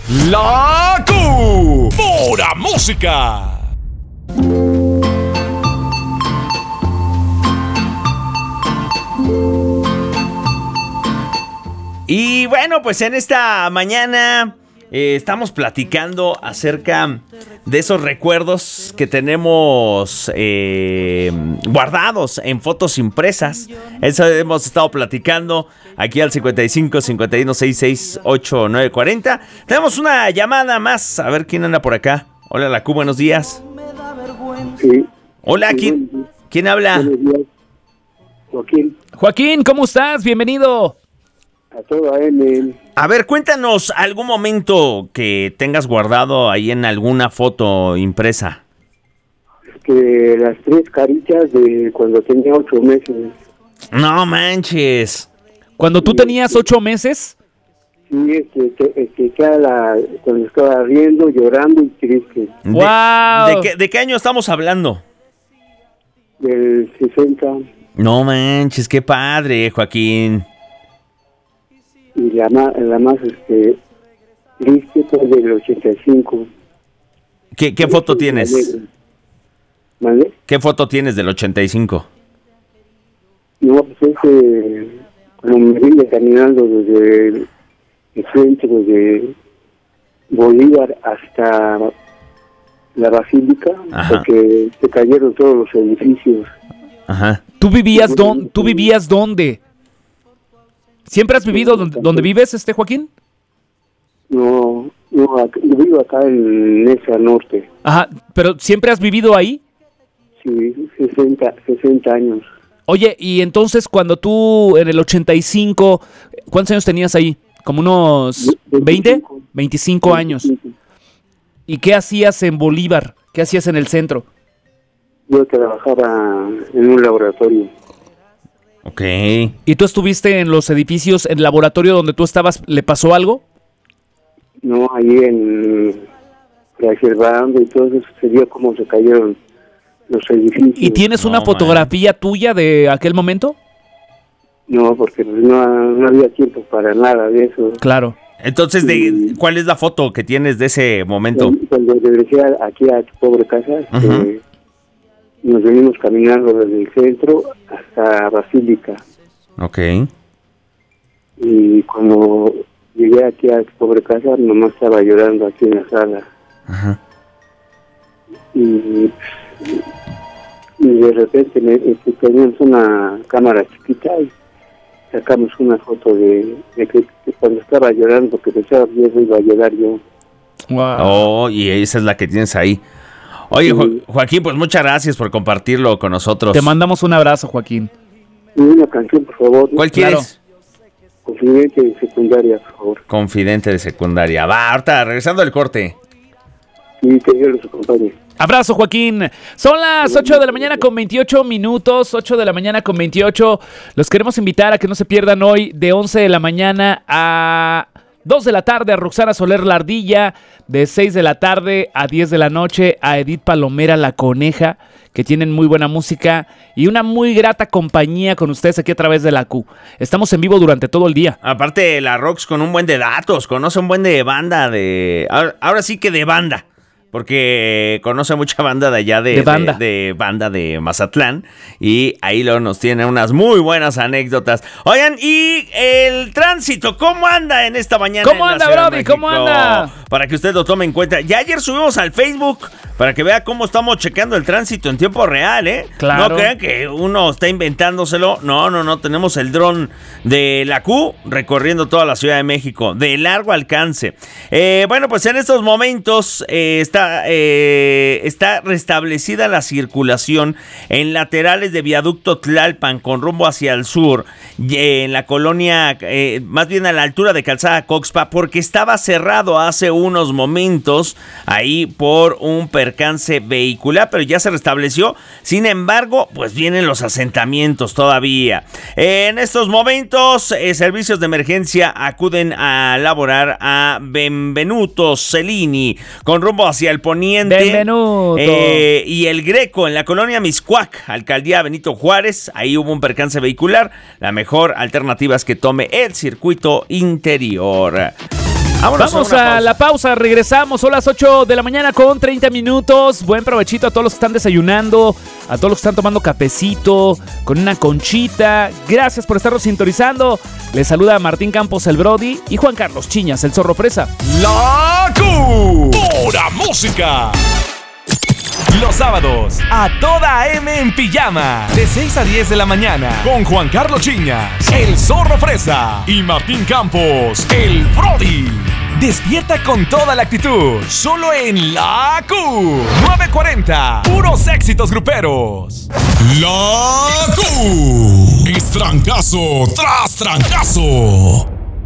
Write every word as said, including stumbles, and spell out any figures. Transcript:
La Q, pura música. Y bueno, pues en esta mañana eh, estamos platicando acerca de esos recuerdos que tenemos eh, guardados en fotos impresas. Eso hemos estado platicando aquí al cincuenta y cinco, cincuenta y uno, sesenta y seis, ochenta y nueve, cuarenta. Tenemos una llamada más, a ver quién anda por acá. Hola, La Q, buenos días. Sí. Hola, ¿quién, ¿quién habla? Joaquín. Joaquín, ¿cómo estás? Bienvenido. A todo M. A ver, cuéntanos algún momento que tengas guardado ahí en alguna foto impresa. Que las tres caritas de cuando tenía ocho meses. No manches. Cuando tú tenías ocho meses. Sí, este, que, este, que la, cuando estaba riendo, llorando y triste. De, ¡Wow! ¿de qué, ¿De qué año estamos hablando? Del sesenta. No manches, qué padre, Joaquín. Y la más, la más este, triste fue del ochenta y cinco. ¿Qué, qué foto tienes? ¿Vale? ¿Qué foto tienes del ochenta y cinco? No, pues ese, cuando me vine caminando desde el, el centro de Bolívar hasta la Basílica, Ajá. porque se cayeron todos los edificios. Ajá. ¿Tú vivías, don, ¿tú vivías dónde? ¿Siempre has vivido donde, donde vives, este Joaquín? No, no, ac- yo vivo acá en Nesa Norte. Ajá, pero ¿siempre has vivido ahí? Sí, sesenta, sesenta años. Oye, y entonces cuando tú en el ochenta y cinco, ¿cuántos años tenías ahí? ¿Como unos veinte? veinticinco años. ¿Y qué hacías en Bolívar? ¿Qué hacías en el centro? Yo trabajaba en un laboratorio. Ok. ¿Y tú estuviste en los edificios, en el laboratorio donde tú estabas, le pasó algo? No, ahí en reservando y todo eso se vio cómo se cayeron los edificios. ¿Y tienes una No, fotografía tuya de aquel momento? No, porque no, no había tiempo para nada de eso. Claro. Entonces, de, ¿cuál es la foto que tienes de ese momento? Cuando regresé a- aquí a tu pobre casa, este, Ujú. nos venimos caminando desde el centro hasta Basílica. Ok. Y cuando llegué aquí a tu pobre casa, nomás estaba llorando aquí en la sala. Ajá. Y, y de repente me, este, teníamos una cámara chiquita y sacamos una foto de, de que, que cuando estaba llorando, que pensaba que yo iba a llorar yo. Wow. Oh, y esa es la que tienes ahí. Oye, Sí. Jo- Joaquín, pues muchas gracias por compartirlo con nosotros. Te mandamos un abrazo, Joaquín. Y una canción, por favor. ¿Cuál Claro. quieres? Confidente de secundaria, por favor. Confidente de secundaria. Va, ahorita, regresando al corte. Y que Dios los acompañe. Abrazo, Joaquín. Son las ocho de la mañana con veintiocho minutos, ocho de la mañana con veintiocho. Los queremos invitar a que no se pierdan hoy de once de la mañana a dos de la tarde a Roxana Soler La Ardilla, de seis de la tarde a diez de la noche a Edith Palomera La Coneja, que tienen muy buena música y una muy grata compañía con ustedes aquí a través de la Q. Estamos en vivo durante todo el día. Aparte, la Rox con un buen de datos, conoce un buen de banda de... Ahora, ahora sí que de banda. Porque conoce mucha banda de allá de, De banda. de, de banda de Mazatlán. Y ahí lo nos tiene unas muy buenas anécdotas. Oigan, y el tránsito, ¿cómo anda en esta mañana? ¿Cómo en la anda, Ciudad de Brody? ¿Cómo México? anda? Para que usted lo tome en cuenta. Ya ayer subimos al Facebook para que vea cómo estamos checando el tránsito en tiempo real, ¿eh? Claro. No crean que uno está inventándoselo. No, no, no. Tenemos el dron de la Q recorriendo toda la Ciudad de México de largo alcance. Eh, bueno, pues en estos momentos eh, está, eh, está restablecida la circulación en laterales de viaducto Tlalpan con rumbo hacia el sur, eh, en la colonia, eh, más bien a la altura de Calzada Coxpa, porque estaba cerrado hace unos momentos ahí por un percance vehicular, pero ya se restableció. Sin embargo, pues vienen los asentamientos todavía. En estos momentos, eh, servicios de emergencia acuden a laborar a Benvenuto Cellini con rumbo hacia el poniente. Benvenuto. Eh, y el Greco en la colonia Miscuac, alcaldía Benito Juárez. Ahí hubo un percance vehicular. La mejor alternativa es que tome el circuito interior. Vámonos Vamos a, una a pausa. la pausa, regresamos, son las ocho de la mañana con treinta minutos. Buen provechito a todos los que están desayunando, a todos los que están tomando cafecito, con una conchita. Gracias por estarnos sintonizando. Les saluda Martín Campos, el Brody, y Juan Carlos Chiñas, el Zorro Fresa. La Q. Pura música. Los sábados, a toda A M en pijama, de seis a diez de la mañana, con Juan Carlos Chiñas, el Zorro Fresa y Martín Campos, el Brody. Despierta con toda la actitud, solo en La Q. nueve cuarenta, puros éxitos gruperos. La Q. Es trancazo tras trancazo.